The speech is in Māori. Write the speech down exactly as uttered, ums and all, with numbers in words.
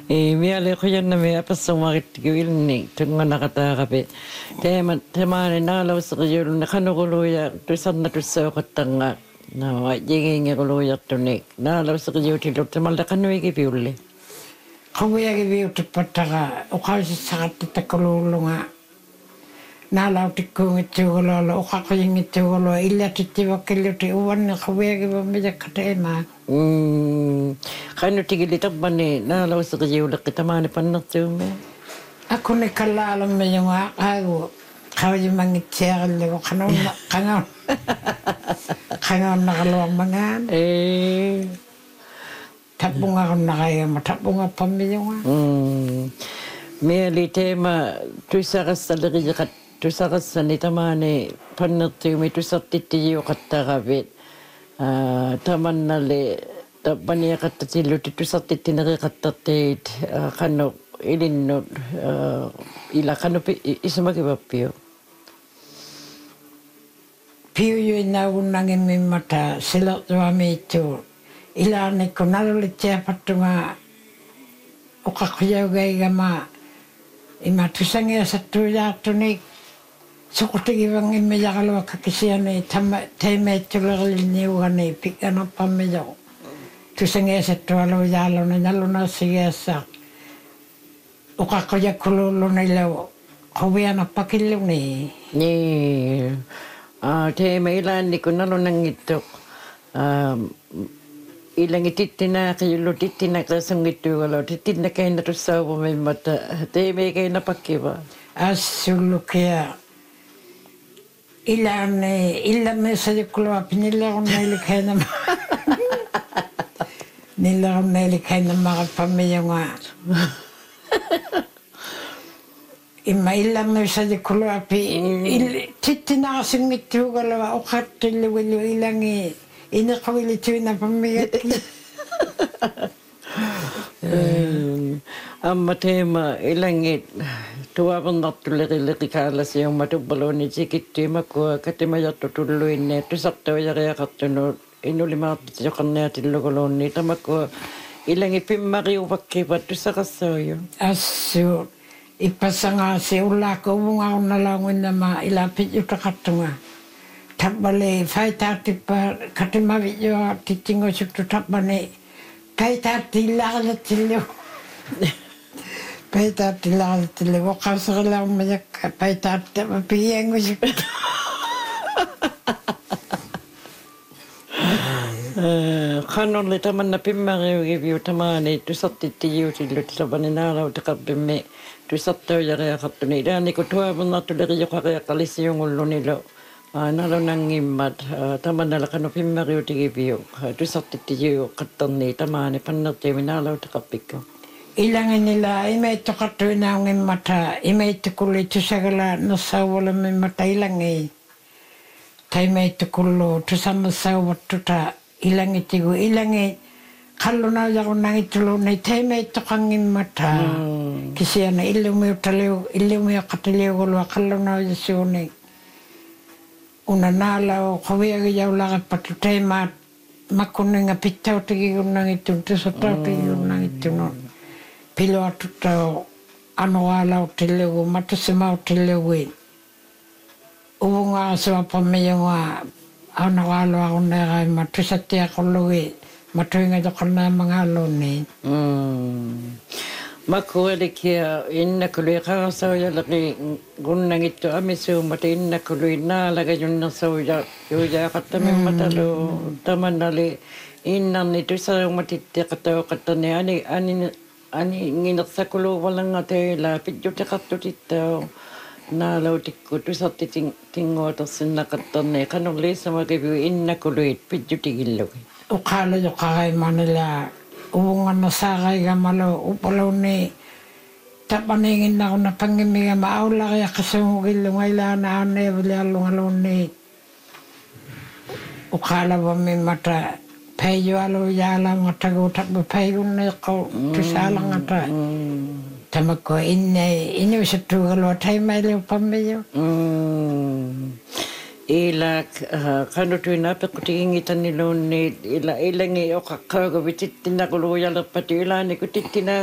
E miale ko yan na may apasungarit gawin ni tunga nakatakapi. Tema tema ni nalaw sa kayo nakanukuluya tusan na tusaw katanga na wajing nga kuluya tunik nalaw sa kayo tilo temal da kanui kipiuli. Kawiya kipiu tupataka ukawsi sakati takululunga nalaw tikung itugolo ukakaying itugolo illa titiwa kiluti uwan na kawiya kipiu midakata ema. Hmm, kano tigilitak ba ni nalaw sa kayo lakitamani panatume? Ako ni kalalam mo yung ako. Kau yung mga tiyakal ko. Kanon na, kanon. Kanon na kaluwang mangan. Eh. Tapong ako na kayo. Matapong ako pamilya nga. Hmm. Miali tema, tuisakas sa lagi kat, tuisakas sa nitamani panatume, tuisak titiyo katakabit. Uh, taman nali tapaniya katatilo tito sa titinari katatit uh, kano ilinod uh, ila kano isamagi ba piyo piyo yun na unang imimata sila tuwami ito ila ni ko nalulit siya patunga ukakuyaw gay gama imatusang iya sa tuya tunik Sukutigi bang imaya kalau kakisian ni tama teme tulal ni wane pikano pamelo. Tu senge setwalo yalo na yalo na siasa. Ukakoya kululu na ilo. Kawia na pakilo ni. Ni ah teme ilan ni kunalo nang ito. Um, ilang ititina kayo lo titina kasang ito wala titina kayo na to sa may mata teme kayo na pakiba. Asulu kaya. Ilan ilan may sa dikulo pinila ko nailikhay na nila ko nailikhay na mga pamilya nga ima ilan may sa dikulo api titi na kasing ito galawa ukat tiliwilo ilang inakawili ito na pamilya ang matema ilangit tuwapang natuliri-liri kalas yung matubalo ni Chikit Timako katima yato tuloy na tusakto yari katuno inulimat siya kanaya tilogolo ni tamako ilang ipimari uwakiba tusakasoyo aso ipasanga si ula ko bunga na langon na ma ilapit yung kakatunga tapbale fay tati pa katima video titingo sukto tapbane fay tati lakala tilo Paita tila tila wakal sekala banyak paita tak piang usik. Kanon le taman na pimari review tamani tu satti tiyu tilu tabani nara utakabimme tu satto yare katuni dani ko tua bana tu dari yokare kalisi yung ulo nilo. Nalo nang imat taman na lakano pimari utikivyo tu satti tiyu katani tamani panate minala utakapiko. Ilangan nila ime ito katuin na ang mata ime ito kulo ito sagala nasawala may mata ilangi tay ime ito kulo ito sa masawa tuta ilang itigo ilangi kalo na ako nang itulo na tay ime ito kang mata kasi na ilaw mo taliw ilaw mo kataliw kulo kalo na yasuni una nalaw kawiya gayaw lakat patutay mat makunin nga pitaw tigi ko nang ito ito sa tao tigi ko nang ito no Pilo atuta ano alaw tilego matusima tilego Uunga sa pamilya nga ano alaw ako na kay matusati ako luwi matuinga ako na mga loni. Hmm. Makuwali kaya inna kuloy ka sa uya laki gunang ito amiso mati inna kuloy na lagay yun na sa uya uya katami matalo taman nali inna nito sa matiti kataw katani ani ani Ani nginak sa kulo walang ate lapit yung takato dito na lautik ko to sa titing tingo to sinakatan eh kanong lesa magabiwin na kulo it pidyo tigilo. Ukala yung kakay Manila uungan na sakay ka malo upalaw ni tapaningin na ako na pangimiga maawla kaya kasungugil lungayla na ane wala lungalong ni ukala ba may mata Payo alo yala ngata go tak payo na ko tusala ngata tama ko inne inne setu galo tai mai le pamilyo ila kano tu na pe kutingi tanilo ni ila ila ngi o kakao bitit tina ko lo yala pati ila ni kutit tina